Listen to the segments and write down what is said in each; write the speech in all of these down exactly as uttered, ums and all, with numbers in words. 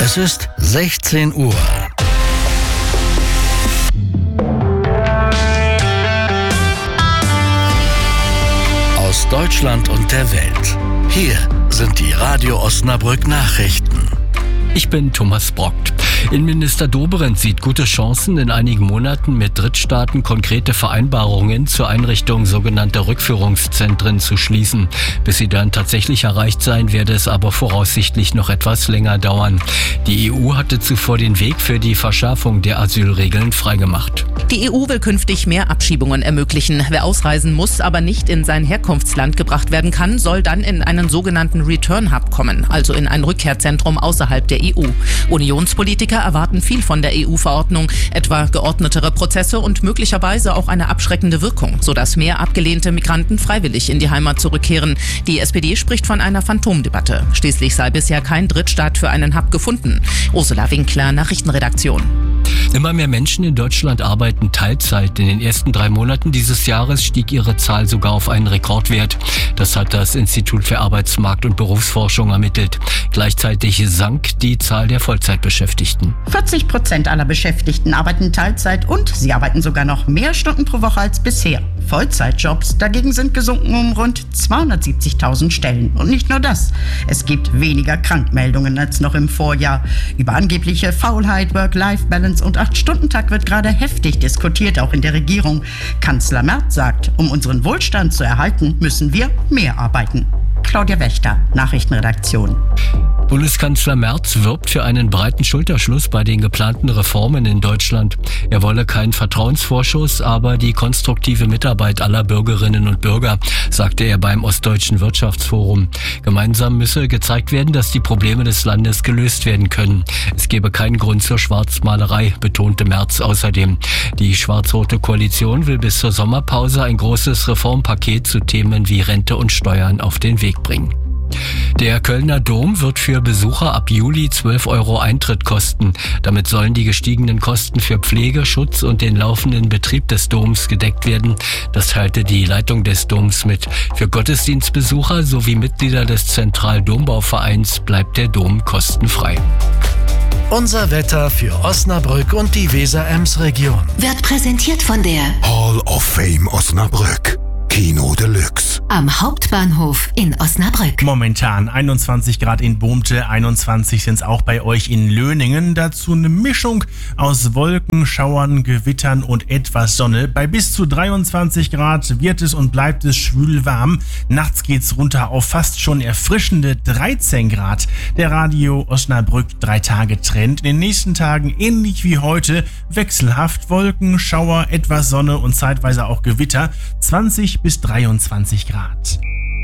Es ist sechzehn Uhr. Aus Deutschland und der Welt. Hier sind die Radio Osnabrück Nachrichten. Ich bin Thomas Brockt. Innenminister Dobrindt sieht gute Chancen, in einigen Monaten mit Drittstaaten konkrete Vereinbarungen zur Einrichtung sogenannter Rückführungszentren zu schließen. Bis sie dann tatsächlich erreicht sein, werde es aber voraussichtlich noch etwas länger dauern. Die E U hatte zuvor den Weg für die Verschärfung der Asylregeln freigemacht. Die E U will künftig mehr Abschiebungen ermöglichen. Wer ausreisen muss, aber nicht in sein Herkunftsland gebracht werden kann, soll dann in einen sogenannten Return Hub kommen, also in ein Rückkehrzentrum außerhalb der E U. Unionspolitiker erwarten viel von der E U-Verordnung, etwa geordnetere Prozesse und möglicherweise auch eine abschreckende Wirkung, sodass mehr abgelehnte Migranten freiwillig in die Heimat zurückkehren. Die S P D spricht von einer Phantomdebatte. Schließlich sei bisher kein Drittstaat für einen Hub gefunden. Ursula Winkler, Nachrichtenredaktion. Immer mehr Menschen in Deutschland arbeiten Teilzeit. In den ersten drei Monaten dieses Jahres stieg ihre Zahl sogar auf einen Rekordwert. Das hat das Institut für Arbeitsmarkt- und Berufsforschung ermittelt. Gleichzeitig sank die Zahl der Vollzeitbeschäftigten. vierzig Prozent aller Beschäftigten arbeiten Teilzeit und sie arbeiten sogar noch mehr Stunden pro Woche als bisher. Vollzeitjobs dagegen sind gesunken um rund zweihundertsiebzigtausend Stellen. Und nicht nur das. Es gibt weniger Krankmeldungen als noch im Vorjahr. Über angebliche Faulheit, Work-Life-Balance und acht-Stunden-Tag wird gerade heftig diskutiert, auch in der Regierung. Kanzler Merz sagt, um unseren Wohlstand zu erhalten, müssen wir mehr arbeiten. Claudia Wächter, Nachrichtenredaktion. Bundeskanzler Merz wirbt für einen breiten Schulterschluss bei den geplanten Reformen in Deutschland. Er wolle keinen Vertrauensvorschuss, aber die konstruktive Mitarbeit aller Bürgerinnen und Bürger, sagte er beim Ostdeutschen Wirtschaftsforum. Gemeinsam müsse gezeigt werden, dass die Probleme des Landes gelöst werden können. Es gebe keinen Grund zur Schwarzmalerei, betonte Merz außerdem. Die schwarz-rote Koalition will bis zur Sommerpause ein großes Reformpaket zu Themen wie Rente und Steuern auf den Weg bringen. Der Kölner Dom wird für Besucher ab Juli zwölf Euro Eintritt kosten. Damit sollen die gestiegenen Kosten für Pflege, Schutz und den laufenden Betrieb des Doms gedeckt werden. Das teilte die Leitung des Doms mit. Für Gottesdienstbesucher sowie Mitglieder des Zentraldombauvereins bleibt der Dom kostenfrei. Unser Wetter für Osnabrück und die Weser-Ems-Region Wird präsentiert von der Hall of Fame Osnabrück. Kino Deluxe. Am Hauptbahnhof in Osnabrück. Momentan einundzwanzig Grad in Bohmte, einundzwanzig sind es auch bei euch in Löningen. Dazu eine Mischung aus Wolken, Schauern, Gewittern und etwas Sonne. Bei bis zu dreiundzwanzig Grad wird es und bleibt es schwül warm. Nachts geht's runter auf fast schon erfrischende dreizehn Grad. Der Radio Osnabrück drei Tage Trend. In den nächsten Tagen ähnlich wie heute wechselhaft Wolken, Schauer, etwas Sonne und zeitweise auch Gewitter. zwanzig bis dreiundzwanzig Grad.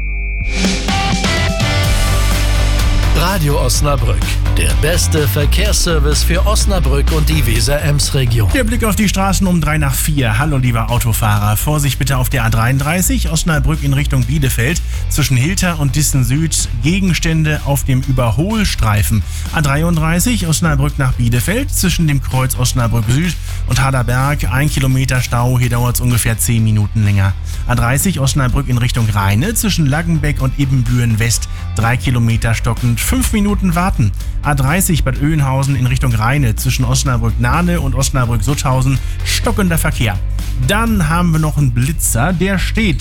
Radio Osnabrück, der beste Verkehrsservice für Osnabrück und die Weser-Ems-Region. Der Blick auf die Straßen um drei nach vier. Hallo lieber Autofahrer, Vorsicht bitte auf der A dreiunddreißig, Osnabrück in Richtung Bielefeld. Zwischen Hilter und Dissen Süd Gegenstände auf dem Überholstreifen. A dreiunddreißig, Osnabrück nach Bielefeld, zwischen dem Kreuz Osnabrück Süd und Haderberg. Ein Kilometer Stau, hier dauert es ungefähr zehn Minuten länger. A dreißig, Osnabrück in Richtung Rheine, zwischen Laggenbeck und Ibbenbüren West. Drei Kilometer stockend, fünf Minuten warten. A dreißig Bad Oeynhausen in Richtung Rheine, zwischen Osnabrück-Nahne und Osnabrück-Sutthausen, stockender Verkehr. Dann haben wir noch einen Blitzer, der steht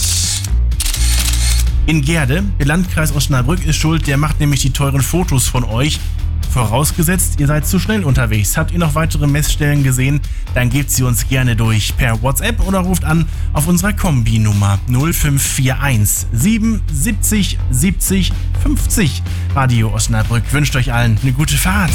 in Gerde. Der Landkreis Osnabrück ist schuld, der macht nämlich die teuren Fotos von euch. Vorausgesetzt, ihr seid zu schnell unterwegs. Habt ihr noch weitere Messstellen gesehen? Dann gebt sie uns gerne durch per WhatsApp oder ruft an auf unserer Kombi-Nummer null fünf vier eins sieben siebzig siebzig fünfzig. Radio Osnabrück wünscht euch allen eine gute Fahrt.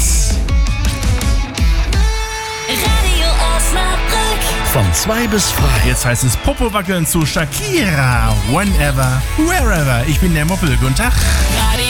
Radio Osnabrück. Von zwei bis frei. Jetzt heißt es Popo wackeln zu Shakira. Whenever, wherever. Ich bin der Moppel. Guten Tag. Radio